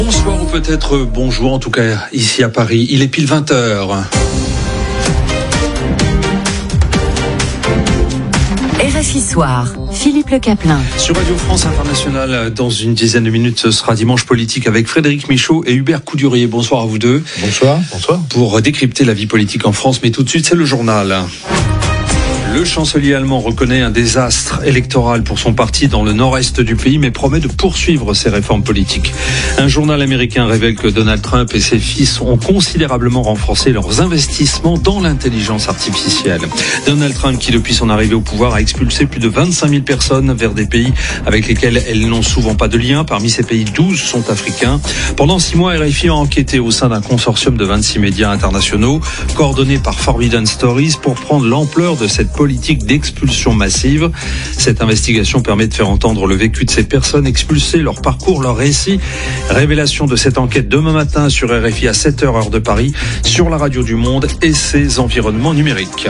Bonsoir ou peut-être bonjour, en tout cas ici à Paris, il est pile 20h. RFI Soir, Philippe Le Caplin. Sur Radio France Internationale, dans une dizaine de minutes, ce sera Dimanche Politique avec Frédéric Michaud et Hubert Coudurier. Bonsoir à vous deux. Bonsoir. Bonsoir. Pour décrypter la vie politique en France, mais tout de suite, c'est le journal. Le chancelier allemand reconnaît un désastre électoral pour son parti dans le nord-est du pays, mais promet de poursuivre ses réformes politiques. Un journal américain révèle que Donald Trump et ses fils ont considérablement renforcé leurs investissements dans l'intelligence artificielle. Donald Trump, qui depuis son arrivée au pouvoir a expulsé plus de 25 000 personnes vers des pays avec lesquels elles n'ont souvent pas de lien. Parmi ces pays, 12 sont africains. Pendant 6 mois, RFI a enquêté au sein d'un consortium de 26 médias internationaux, coordonné par Forbidden Stories, pour prendre l'ampleur de cette politique d'expulsion massive. Cette investigation permet de faire entendre le vécu de ces personnes expulsées, leur parcours, leur récit. Révélation de cette enquête demain matin sur RFI à 7h heure de Paris, sur la radio du Monde et ses environnements numériques.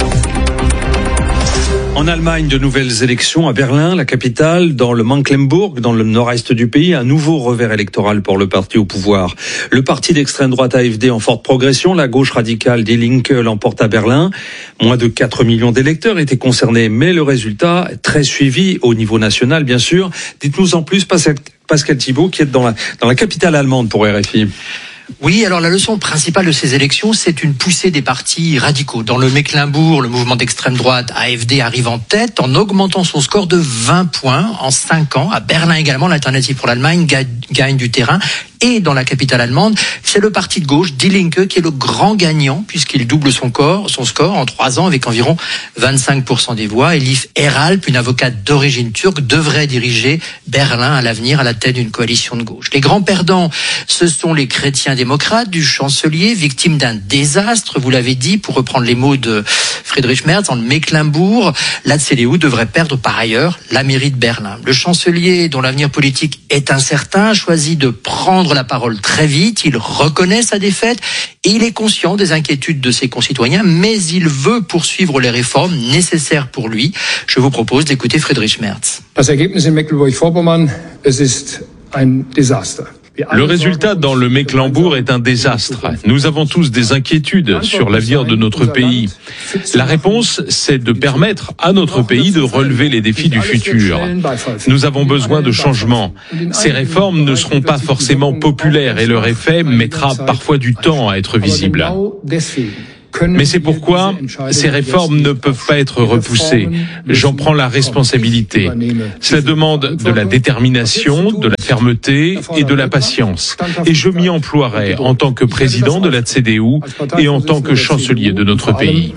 En Allemagne, de nouvelles élections à Berlin, la capitale, dans le Mecklembourg, dans le nord-est du pays, un nouveau revers électoral pour le parti au pouvoir. Le parti d'extrême droite AfD en forte progression, la gauche radicale Die Linke l'emporte à Berlin. Moins de 4 millions d'électeurs étaient concernés, mais le résultat est très suivi au niveau national, bien sûr. Dites-nous en plus, Pascal Thibault, qui est dans la capitale allemande pour RFI. Oui, alors la leçon principale de ces élections, c'est une poussée des partis radicaux. Dans le Mecklembourg, le mouvement d'extrême droite AfD arrive en tête en augmentant son score de 20 points en 5 ans. À Berlin également, l'Alternative pour l'Allemagne gagne du terrain. Et dans la capitale allemande, c'est le parti de gauche, Die Linke, qui est le grand gagnant, puisqu'il double son score en 3 ans avec environ 25% des voix. Elif Eralp, une avocate d'origine turque, devrait diriger Berlin à l'avenir à la tête d'une coalition de gauche. Les grands perdants, ce sont les chrétiens démocrates du chancelier, victimes d'un désastre, vous l'avez dit, pour reprendre les mots de Friedrich Merz, dans le Mecklembourg. La CDU devrait perdre par ailleurs la mairie de Berlin. Le chancelier, dont l'avenir politique est incertain, choisit de prendre la parole très vite. Il reconnaît sa défaite et il est conscient des inquiétudes de ses concitoyens, mais il veut poursuivre les réformes nécessaires pour lui. Je vous propose d'écouter Friedrich Merz. Das Ergebnis in Mecklenburg-Vorpommern, es ist ein Desaster. Le résultat dans le Mecklembourg est un désastre. Nous avons tous des inquiétudes sur l'avenir de notre pays. La réponse, c'est de permettre à notre pays de relever les défis du futur. Nous avons besoin de changements. Ces réformes ne seront pas forcément populaires et leur effet mettra parfois du temps à être visible. Mais c'est pourquoi ces réformes ne peuvent pas être repoussées. J'en prends la responsabilité. Cela demande de la détermination, de la fermeté et de la patience. Et je m'y emploierai en tant que président de la CDU et en tant que chancelier de notre pays.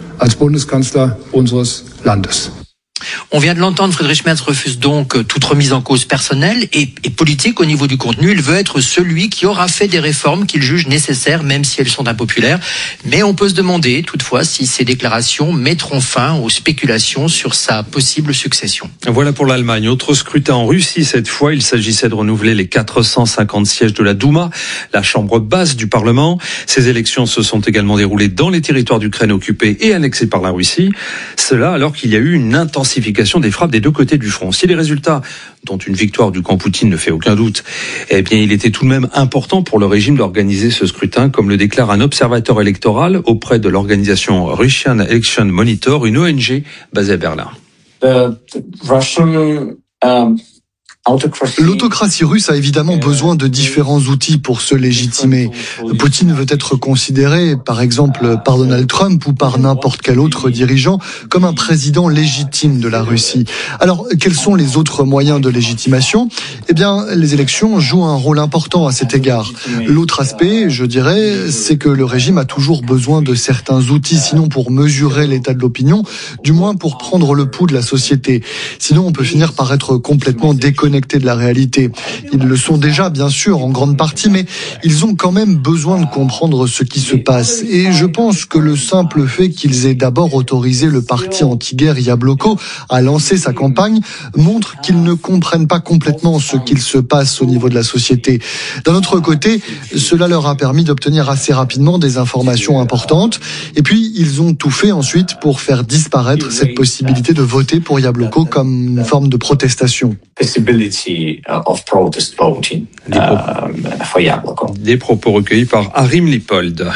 On vient de l'entendre, Friedrich Merz refuse donc toute remise en cause personnelle et politique au niveau du contenu. Il veut être celui qui aura fait des réformes qu'il juge nécessaires, même si elles sont impopulaires. Mais on peut se demander toutefois si ces déclarations mettront fin aux spéculations sur sa possible succession. Voilà pour l'Allemagne. Autre scrutin en Russie, cette fois, il s'agissait de renouveler les 450 sièges de la Douma, la chambre basse du Parlement. Ces élections se sont également déroulées dans les territoires d'Ukraine occupés et annexés par la Russie. Cela alors qu'il y a eu une intensification des frappes des deux côtés du front. Si les résultats, dont une victoire du camp Poutine ne fait aucun doute, eh bien, il était tout de même important pour le régime d'organiser ce scrutin, comme le déclare un observateur électoral auprès de l'organisation Russian Election Monitor, une ONG basée à Berlin. L'autocratie russe a évidemment besoin de différents outils pour se légitimer. Poutine veut être considéré, par exemple, par Donald Trump ou par n'importe quel autre dirigeant, comme un président légitime de la Russie. Alors, quels sont les autres moyens de légitimation ? Eh bien, les élections jouent un rôle important à cet égard. L'autre aspect, je dirais, c'est que le régime a toujours besoin de certains outils, sinon pour mesurer l'état de l'opinion, du moins pour prendre le pouls de la société. Sinon, on peut finir par être complètement déconnecté de la réalité. Ils le sont déjà, bien sûr, en grande partie, mais ils ont quand même besoin de comprendre ce qui se passe. Et je pense que le simple fait qu'ils aient d'abord autorisé le parti anti-guerre Yabloko à lancer sa campagne montre qu'ils ne comprennent pas complètement ce qu'il se passe au niveau de la société. D'un autre côté, cela leur a permis d'obtenir assez rapidement des informations importantes. Et puis, ils ont tout fait ensuite pour faire disparaître cette possibilité de voter pour Yabloko comme une forme de protestation. Des propos recueillis par Harim Lipold.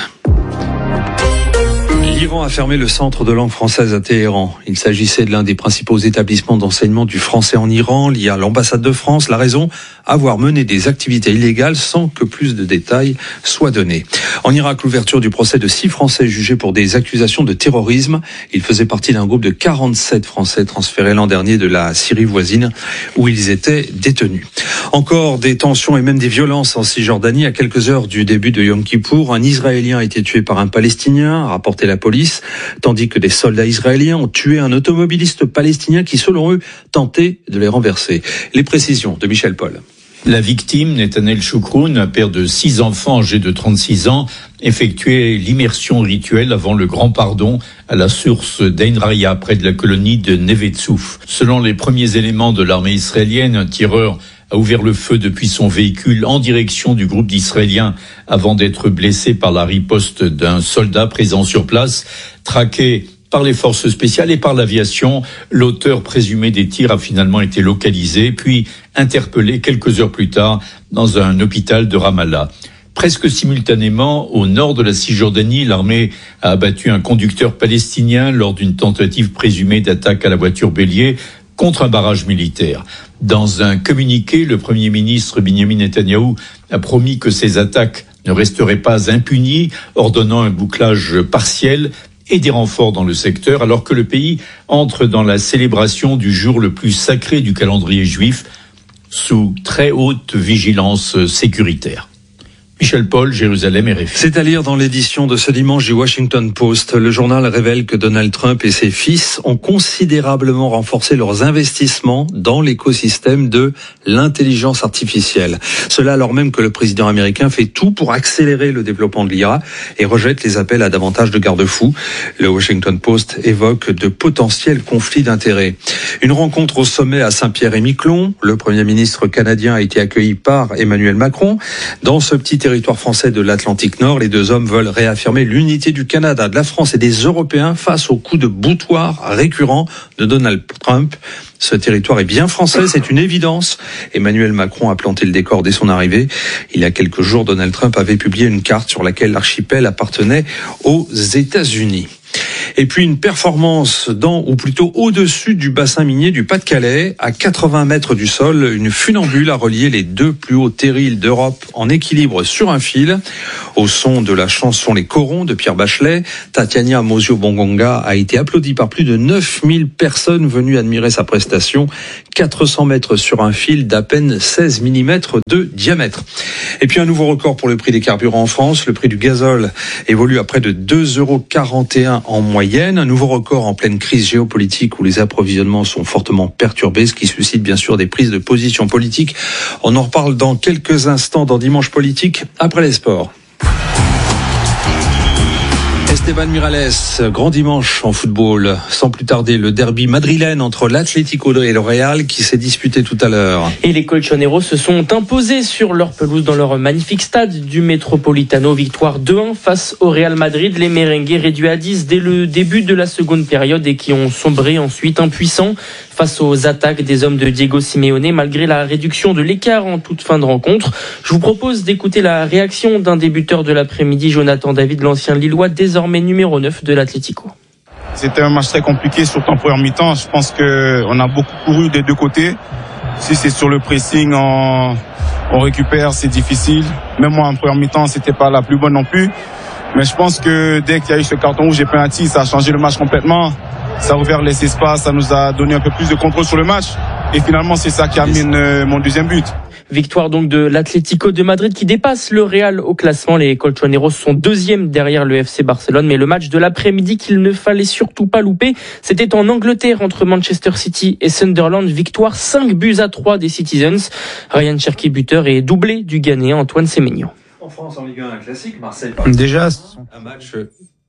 L'Iran a fermé le centre de langue française à Téhéran. Il s'agissait de l'un des principaux établissements d'enseignement du français en Iran, lié à l'ambassade de France. La raison, avoir mené des activités illégales sans que plus de détails soient donnés. En Irak, l'ouverture du procès de 6 Français jugés pour des accusations de terrorisme. Ils faisaient partie d'un groupe de 47 Français transférés l'an dernier de la Syrie voisine où ils étaient détenus. Encore des tensions et même des violences en Cisjordanie. À quelques heures du début de Yom Kippour, un Israélien a été tué par un Palestinien, a rapporté la police, tandis que des soldats israéliens ont tué un automobiliste palestinien qui, selon eux, tentait de les renverser. Les précisions de Michel Paul. La victime, Netanel Choukroun, un père de 6 enfants âgés de 36 ans, effectuait l'immersion rituelle avant le grand pardon à la source d'Ain Raya, près de la colonie de Neve Tzouf. Selon les premiers éléments de l'armée israélienne, un tireur a ouvert le feu depuis son véhicule en direction du groupe d'Israéliens avant d'être blessé par la riposte d'un soldat présent sur place. Traqué par les forces spéciales et par l'aviation, l'auteur présumé des tirs a finalement été localisé, puis interpellé quelques heures plus tard dans un hôpital de Ramallah. Presque simultanément, au nord de la Cisjordanie, l'armée a abattu un conducteur palestinien lors d'une tentative présumée d'attaque à la voiture bélier contre un barrage militaire. Dans un communiqué, le Premier ministre Benjamin Netanyahou a promis que ces attaques ne resteraient pas impunies, ordonnant un bouclage partiel et des renforts dans le secteur, alors que le pays entre dans la célébration du jour le plus sacré du calendrier juif sous très haute vigilance sécuritaire. Michel Paul, Jérusalem, RFI. C'est à lire dans l'édition de ce dimanche du Washington Post. Le journal révèle que Donald Trump et ses fils ont considérablement renforcé leurs investissements dans l'écosystème de l'intelligence artificielle. Cela alors même que le président américain fait tout pour accélérer le développement de l'IA et rejette les appels à davantage de garde-fous. Le Washington Post évoque de potentiels conflits d'intérêts. Une rencontre au sommet à Saint-Pierre-et-Miquelon. Le Premier ministre canadien a été accueilli par Emmanuel Macron. Dans ce petit territoire français de l'Atlantique Nord, les deux hommes veulent réaffirmer l'unité du Canada, de la France et des Européens face aux coups de boutoir récurrents de Donald Trump. Ce territoire est bien français, c'est une évidence. Emmanuel Macron a planté le décor dès son arrivée. Il y a quelques jours, Donald Trump avait publié une carte sur laquelle l'archipel appartenait aux États-Unis. Et puis une performance dans, ou plutôt au-dessus du bassin minier du Pas-de-Calais, à 80 mètres du sol, une funambule a relié les 2 plus hauts terrils d'Europe en équilibre sur un fil. Au son de la chanson Les Corons de Pierre Bachelet, Tatiana Mosio-Bongonga a été applaudie par plus de 9000 personnes venues admirer sa prestation. 400 mètres sur un fil d'à peine 16 mm de diamètre. Et puis un nouveau record pour le prix des carburants en France. Le prix du gazole évolue à près de 2,41 € en moyenne. Un nouveau record en pleine crise géopolitique où les approvisionnements sont fortement perturbés, ce qui suscite bien sûr des prises de position politiques. On en reparle dans quelques instants dans Dimanche Politique, après les sports. Esteban Miralles, grand dimanche en football. Sans plus tarder, le derby madrilène entre l'Atlético et le Real qui s'est disputé tout à l'heure. Et les colchoneros se sont imposés sur leur pelouse dans leur magnifique stade du Metropolitano. Victoire 2-1 face au Real Madrid. Les merengues réduits à 10 dès le début de la seconde période et qui ont sombré ensuite impuissants face aux attaques des hommes de Diego Simeone malgré la réduction de l'écart en toute fin de rencontre. Je vous propose d'écouter la réaction d'un des buteurs de l'après-midi, Jonathan David, l'ancien Lillois, désormais numéro 9 de l'Atlético. C'était un match très compliqué, surtout en première mi-temps. Je pense qu'on a beaucoup couru des deux côtés. Si c'est sur le pressing, on récupère, c'est difficile. Même moi, en première mi-temps, c'était pas la plus bonne non plus. Mais je pense que dès qu'il y a eu ce carton rouge et penalty, ça a changé le match complètement. Ça a ouvert les espaces, ça nous a donné un peu plus de contrôle sur le match. Et finalement, c'est ça qui amène mon deuxième but. Victoire donc de l'Atlético de Madrid qui dépasse le Real au classement. Les colchoneros sont deuxièmes derrière le FC Barcelone. Mais le match de l'après-midi qu'il ne fallait surtout pas louper, c'était en Angleterre entre Manchester City et Sunderland. Victoire 5-3 des Citizens. Ryan Cherki buteur et doublé du Ghanéen Antoine Semenyo. En France, en Ligue 1, un classique, Marseille. Déjà, un match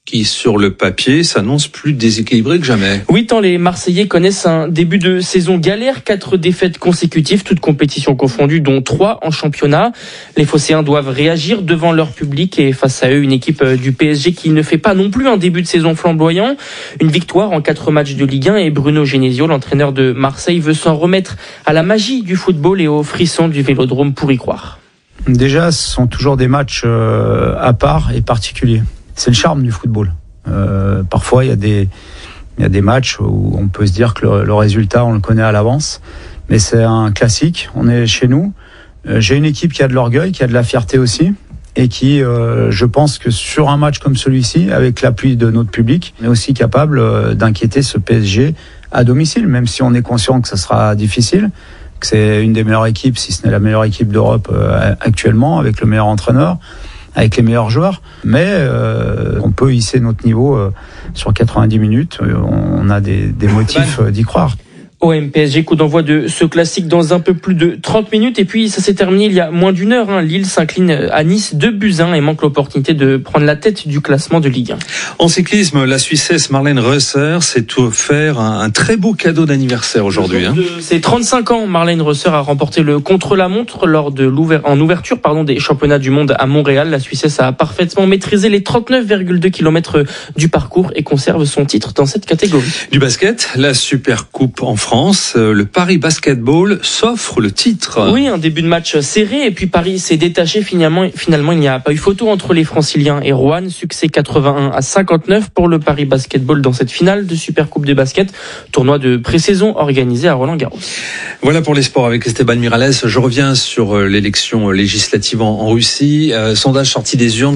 qui, sur le papier, s'annonce plus déséquilibré que jamais. Oui, tant les Marseillais connaissent un début de saison galère, 4 défaites consécutives, toutes compétitions confondues, dont 3 en championnat. Les Phocéens doivent réagir devant leur public et face à eux, une équipe du PSG qui ne fait pas non plus un début de saison flamboyant. Une victoire en 4 matchs de Ligue 1 et Bruno Genesio, l'entraîneur de Marseille, veut s'en remettre à la magie du football et aux frissons du Vélodrome pour y croire. Déjà, ce sont toujours des matchs à part et particuliers. C'est le charme du football. Parfois, il y a des matchs où on peut se dire que le résultat, on le connaît à l'avance. Mais c'est un classique. On est chez nous. J'ai une équipe qui a de l'orgueil, qui a de la fierté aussi. Et qui, je pense que sur un match comme celui-ci, avec l'appui de notre public, est aussi capable d'inquiéter ce PSG à domicile, même si on est conscient que ça sera difficile, que c'est une des meilleures équipes, si ce n'est la meilleure équipe d'Europe actuellement, avec le meilleur entraîneur, avec les meilleurs joueurs, mais on peut hisser notre niveau sur 90 minutes. On a des motifs d'y croire. OM PSG, coup d'envoi de ce classique dans un peu plus de 30 minutes. Et puis, ça s'est terminé il y a moins d'1 heure. Lille s'incline à Nice 2-1 et manque l'opportunité de prendre la tête du classement de Ligue 1. En cyclisme, la Suissesse Marlène Reusser s'est offert un très beau cadeau d'anniversaire aujourd'hui. Ses 35 ans, Marlène Reusser a remporté le contre-la-montre lors de l'ouverture des championnats du monde à Montréal. La Suissesse a parfaitement maîtrisé les 39,2 km du parcours et conserve son titre dans cette catégorie. Du basket, la Super Coupe en France. Le Paris Basketball s'offre le titre. Oui, un début de match serré et puis Paris s'est détaché. Finalement, il n'y a pas eu photo entre les Franciliens et Roanne. Succès 81-59 pour le Paris Basketball dans cette finale de Super Coupe de basket, tournoi de pré-saison organisé à Roland-Garros. Voilà pour les sports avec Esteban Miralles. Je reviens sur l'élection législative en Russie. Sondage sorti des urnes,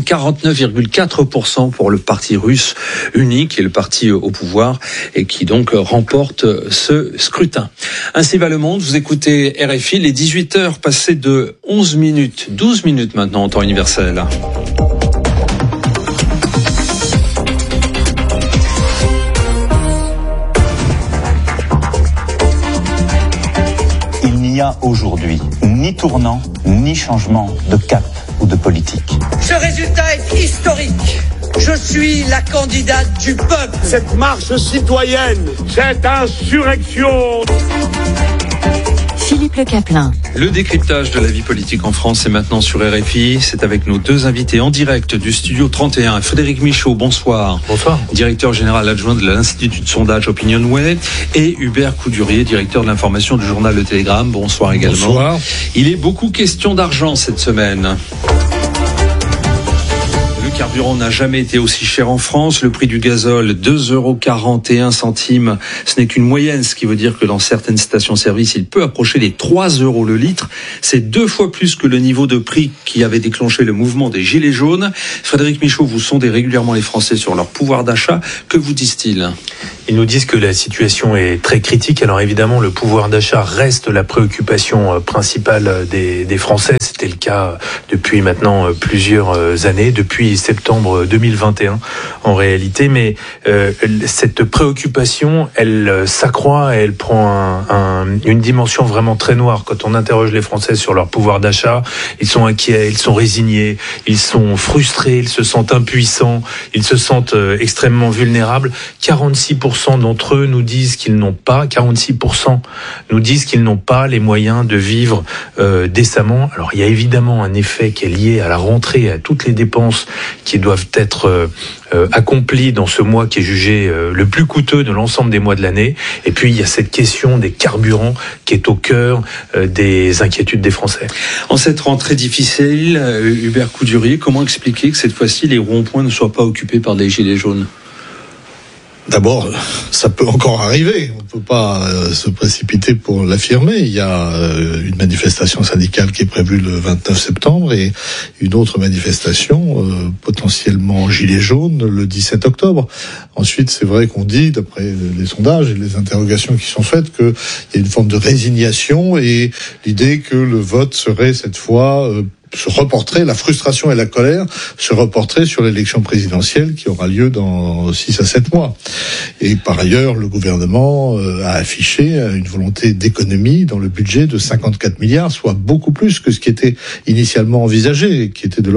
49,4% pour le parti russe unique, qui est le parti au pouvoir et qui donc remporte ce scrutin. Ainsi va le monde. Vous écoutez RFI, les 18h passées de 11 minutes, 12 minutes maintenant en temps universel. Il n'y a aujourd'hui ni tournant, ni changement de cap ou de politique. Ce résultat est historique. Je suis la candidate du peuple. Cette marche citoyenne, cette insurrection. Philippe Le Caplin. Le décryptage de la vie politique en France est maintenant sur RFI. C'est avec nos deux invités en direct du studio 31. Frédéric Michaud, bonsoir. Bonsoir. Directeur général adjoint de l'Institut de sondage Opinionway. Et Hubert Coudurier, directeur de l'information du journal Le Télégramme. Bonsoir également. Bonsoir. Il est beaucoup question d'argent cette semaine. Le carburant n'a jamais été aussi cher en France. Le prix du gazole, 2,41 €. Ce n'est qu'une moyenne, ce qui veut dire que dans certaines stations-service, il peut approcher les 3 € le litre. C'est 2 fois plus que le niveau de prix qui avait déclenché le mouvement des Gilets jaunes. Frédéric Michaud, vous sondez régulièrement les Français sur leur pouvoir d'achat. Que vous disent-ils ? Ils nous disent que la situation est très critique. Alors évidemment, le pouvoir d'achat reste la préoccupation principale des Français. C'était le cas depuis maintenant plusieurs années, depuis septembre 2021 en réalité. Mais cette préoccupation, elle s'accroît et elle prend une dimension vraiment très noire. Quand on interroge les Français sur leur pouvoir d'achat, ils sont inquiets, ils sont résignés, ils sont frustrés, ils se sentent impuissants, ils se sentent extrêmement vulnérables. 46% d'entre eux nous disent qu'ils n'ont pas, 46% nous disent qu'ils n'ont pas les moyens de vivre décemment. Alors il y a évidemment un effet qui est lié à la rentrée, à toutes les dépenses qui doivent être accomplies dans ce mois qui est jugé le plus coûteux de l'ensemble des mois de l'année. Et puis il y a cette question des carburants qui est au cœur des inquiétudes des Français. En cette rentrée difficile, Hubert Coudurier, comment expliquer que cette fois-ci les ronds-points ne soient pas occupés par des gilets jaunes ? D'abord, ça peut encore arriver. On ne peut pas se précipiter pour l'affirmer. Il y a une manifestation syndicale qui est prévue le 29 septembre et une autre manifestation potentiellement gilet jaune le 17 octobre. Ensuite, c'est vrai qu'on dit, d'après les sondages et les interrogations qui sont faites, qu'il y a une forme de résignation et l'idée que le vote serait cette fois se reporterait, la frustration et la colère se reporteraient sur l'élection présidentielle qui aura lieu dans 6 à 7 mois. Et par ailleurs, le gouvernement a affiché une volonté d'économie dans le budget de 54 milliards, soit beaucoup plus que ce qui était initialement envisagé, qui était de l'ordre de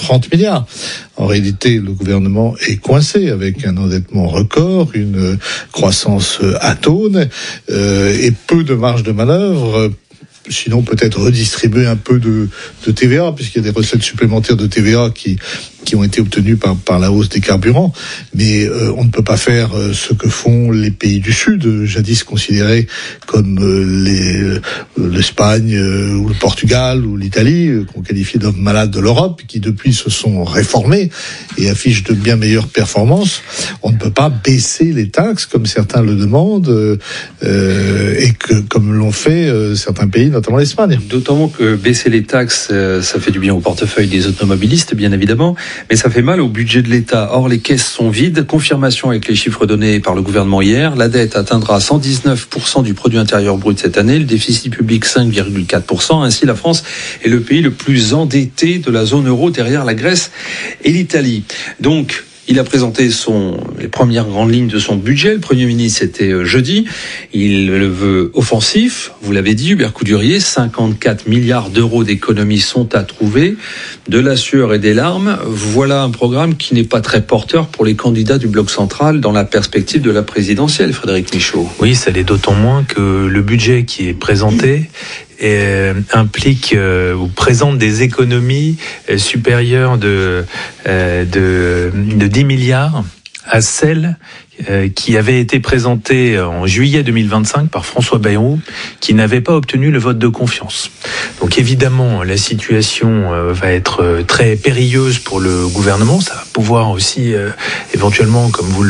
30 milliards. En réalité, le gouvernement est coincé avec un endettement record, une croissance atone et peu de marge de manœuvre. Sinon, peut-être redistribuer un peu de TVA, puisqu'il y a des recettes supplémentaires de TVA qui ont été obtenues par la hausse des carburants. Mais on ne peut pas faire ce que font les pays du Sud, jadis considérés comme l'Espagne ou le Portugal ou l'Italie, qu'on qualifie d'hommes malades de l'Europe, qui depuis se sont réformés et affichent de bien meilleures performances. On ne peut pas baisser les taxes comme certains le demandent et que comme l'ont fait certains pays, notamment l'Espagne. D'autant que baisser les taxes, ça fait du bien au portefeuille des automobilistes, bien évidemment, mais ça fait mal au budget de l'État. Or, les caisses sont vides. Confirmation avec les chiffres donnés par le gouvernement hier. La dette atteindra 119% du produit intérieur brut cette année. Le déficit public 5,4%. Ainsi, la France est le pays le plus endetté de la zone euro derrière la Grèce et l'Italie. Donc, il a présenté les premières grandes lignes de son budget. Le Premier ministre, c'était jeudi. Il le veut offensif. Vous l'avez dit, Hubert Coudurier, 54 milliards d'euros d'économies sont à trouver. De la sueur et des larmes. Voilà un programme qui n'est pas très porteur pour les candidats du bloc central dans la perspective de la présidentielle, Frédéric Michaud. Oui, ça l'est d'autant moins que le budget qui est présenté implique ou présente des économies supérieures de 10 milliards à celles qui avaient été présentées en juillet 2025 par François Bayrou, qui n'avait pas obtenu le vote de confiance. Donc évidemment, la situation va être très périlleuse pour le gouvernement. Ça va pouvoir aussi éventuellement, comme vous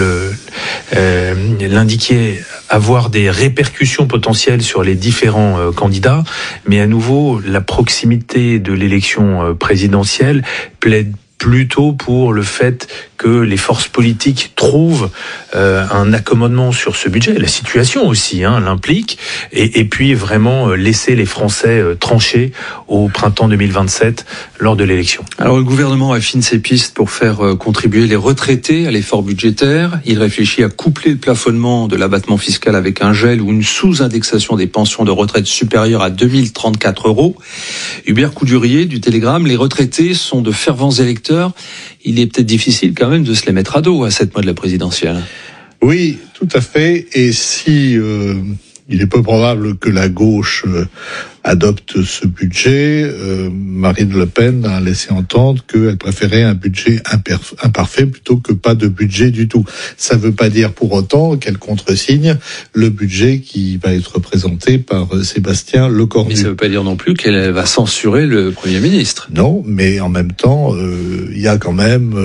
l'indiquiez, avoir des répercussions potentielles sur les différents candidats. Mais à nouveau, la proximité de l'élection présidentielle plaide plutôt pour le fait que les forces politiques trouvent un accommodement sur ce budget. La situation aussi l'implique. Et puis vraiment laisser les Français trancher au printemps 2027 lors de l'élection. Alors le gouvernement affine ses pistes pour faire contribuer les retraités à l'effort budgétaire. Il réfléchit à coupler le plafonnement de l'abattement fiscal avec un gel ou une sous-indexation des pensions de retraite supérieures à 2034 €. Hubert Coudurier du Télégramme, les retraités sont de fervents électeurs. Il est peut-être difficile quand même de se les mettre à dos à 7 mois de la présidentielle. Oui, tout à fait. Et si il est peu probable que la gauche adopte ce budget, Marine Le Pen a laissé entendre qu'elle préférait un budget imparfait plutôt que pas de budget du tout. Ça ne veut pas dire pour autant qu'elle contresigne le budget qui va être présenté par Sébastien Lecornu. Mais ça ne veut pas dire non plus qu'elle va censurer le Premier ministre. Non, mais en même temps, il y a quand même,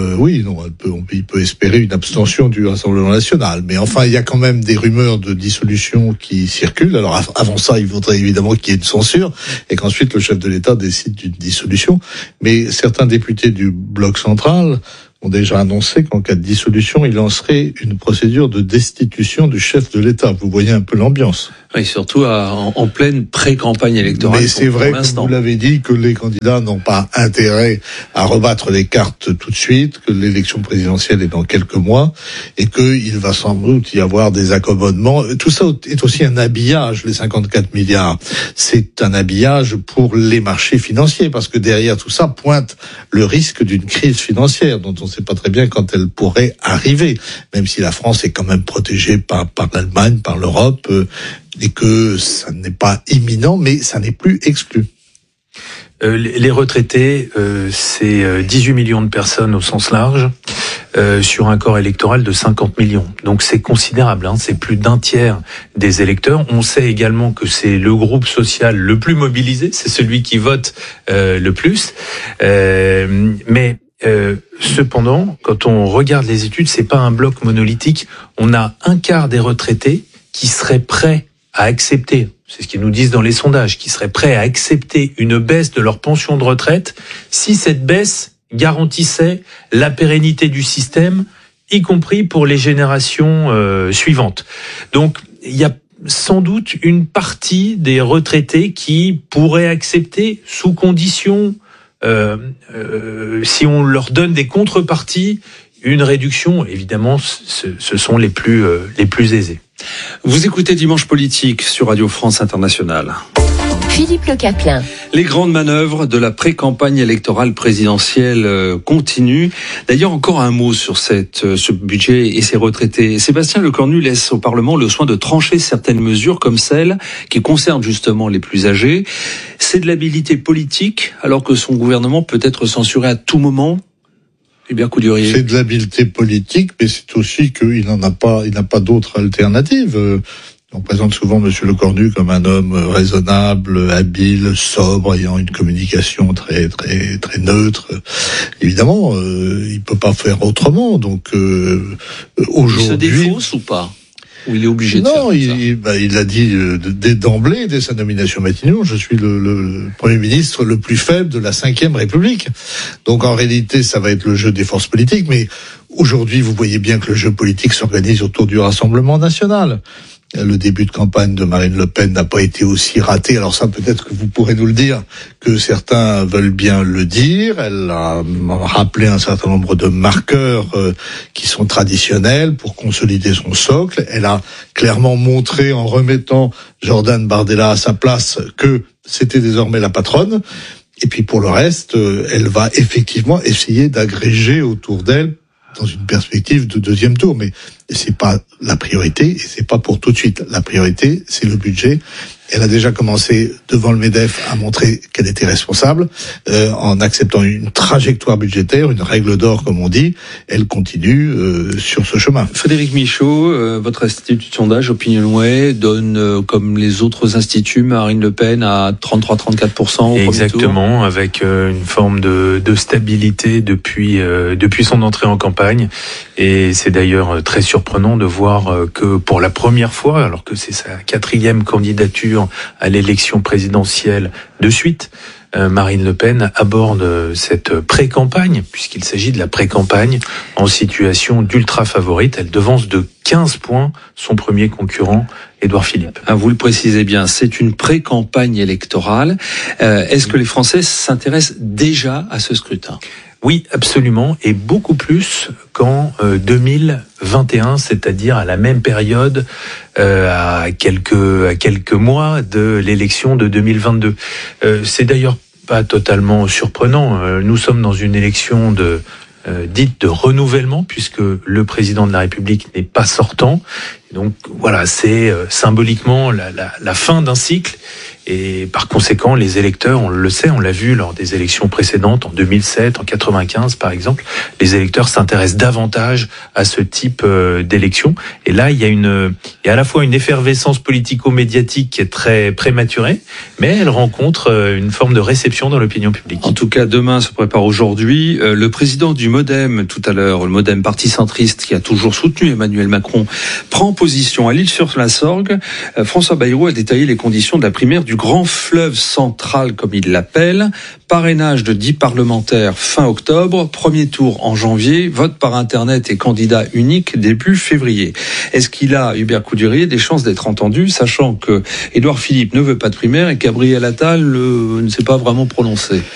il peut espérer une abstention du Rassemblement national. Mais enfin, il y a quand même des rumeurs de dissolution qui circulent. Alors avant ça, il faudrait évidemment qu'il y ait une censure et qu'ensuite le chef de l'État décide d'une dissolution. Mais certains députés du bloc central ont déjà annoncé qu'en cas de dissolution, il lancerait une procédure de destitution du chef de l'État. Vous voyez un peu l'ambiance. Et surtout en pleine pré-campagne électorale. Mais c'est vrai, comme vous l'avez dit, que les candidats n'ont pas intérêt à rebattre les cartes tout de suite, que l'élection présidentielle est dans quelques mois, et qu'il va sans doute y avoir des accommodements. Tout ça est aussi un habillage, les 54 milliards. C'est un habillage pour les marchés financiers, parce que derrière tout ça pointe le risque d'une crise financière, dont on ne sait pas très bien quand elle pourrait arriver, même si la France est quand même protégée par l'Allemagne, par l'Europe, et que ça n'est pas imminent, mais ça n'est plus exclu. Les retraités, c'est 18 millions de personnes au sens large, sur un corps électoral de 50 millions. Donc c'est considérable, c'est plus d'un tiers des électeurs. On sait également que c'est le groupe social le plus mobilisé, c'est celui qui vote le plus. Cependant, quand on regarde les études, c'est pas un bloc monolithique. On a un quart des retraités qui seraient prêts à accepter, c'est ce qu'ils nous disent dans les sondages, qui seraient prêts à accepter une baisse de leur pension de retraite si cette baisse garantissait la pérennité du système, y compris pour les générations suivantes. Donc, il y a sans doute une partie des retraités qui pourraient accepter sous condition, si on leur donne des contreparties, une réduction. Évidemment, ce sont les plus aisés. Vous écoutez Dimanche Politique sur Radio France Internationale. Philippe Le Caplin. Les grandes manœuvres de la pré-campagne électorale présidentielle continuent. D'ailleurs, encore un mot sur ce budget et ses retraités. Sébastien Lecornu laisse au Parlement le soin de trancher certaines mesures comme celles qui concernent justement les plus âgés. C'est de l'habilité politique, alors que son gouvernement peut être censuré à tout moment. Hubert Coudurier. C'est de l'habileté politique, mais c'est aussi qu'il n'a pas d'autre alternative. On présente souvent M. Lecornu comme un homme raisonnable, habile, sobre, ayant une communication très très très neutre. Évidemment, il peut pas faire autrement. Donc aujourd'hui, il se défausse ou pas? Ou il est obligé de faire ça? Il l'a dit d'emblée, dès sa nomination Matignon, je suis le Premier ministre le plus faible de la Ve République. Donc en réalité, ça va être le jeu des forces politiques. Mais aujourd'hui, vous voyez bien que le jeu politique s'organise autour du Rassemblement national. Le début de campagne de Marine Le Pen n'a pas été aussi raté. Alors ça, peut-être que vous pourrez nous le dire, que certains veulent bien le dire. Elle a rappelé un certain nombre de marqueurs qui sont traditionnels pour consolider son socle. Elle a clairement montré, en remettant Jordan Bardella à sa place, que c'était désormais la patronne. Et puis pour le reste, elle va effectivement essayer d'agréger autour d'elle dans une perspective de deuxième tour, mais c'est pas la priorité et c'est pas pour tout de suite. La priorité, c'est le budget. Elle a déjà commencé devant le MEDEF à montrer qu'elle était responsable en acceptant une trajectoire budgétaire, une règle d'or comme on dit. Elle continue sur ce chemin. Frédéric Michaud, votre institut de sondage Opinionway donne comme les autres instituts Marine Le Pen à 33-34% au Exactement, premier tour. avec une forme de stabilité depuis son entrée en campagne. Et c'est d'ailleurs très surprenant de voir que pour la première fois, alors que c'est sa 4e candidature à l'élection présidentielle de suite, Marine Le Pen aborde cette pré-campagne, puisqu'il s'agit de la pré-campagne, en situation d'ultra favorite. Elle devance de 15 points son premier concurrent, Édouard Philippe. Ah, vous le précisez bien, c'est une pré-campagne électorale. Est-ce que les Français s'intéressent déjà à ce scrutin ? Oui, absolument, et beaucoup plus qu'en 2021, c'est-à-dire à la même période, à quelques mois de l'élection de 2022. C'est d'ailleurs pas totalement surprenant. Nous sommes dans une élection dite de renouvellement, puisque le président de la République n'est pas sortant. Donc voilà, c'est symboliquement la fin d'un cycle. Et par conséquent, les électeurs, on le sait, on l'a vu lors des élections précédentes, en 2007, en 95 par exemple, les électeurs s'intéressent davantage à ce type d'élection. Et là, il y a à la fois une effervescence politico-médiatique qui est très prématurée, mais elle rencontre une forme de réception dans l'opinion publique. En tout cas, demain se prépare aujourd'hui. Le président du MoDem, tout à l'heure, le MoDem parti centriste qui a toujours soutenu Emmanuel Macron, prend position à l'Île-sur-la-Sorgue. François Bayrou a détaillé les conditions de la primaire du grand fleuve central, comme il l'appelle. Parrainage de 10 parlementaires fin octobre, premier tour en janvier, vote par Internet et candidat unique début février. Est-ce qu'il a, Hubert Coudurier, des chances d'être entendu, sachant que Édouard Philippe ne veut pas de primaire et qu'Gabriel Attal ne s'est pas vraiment prononcé ?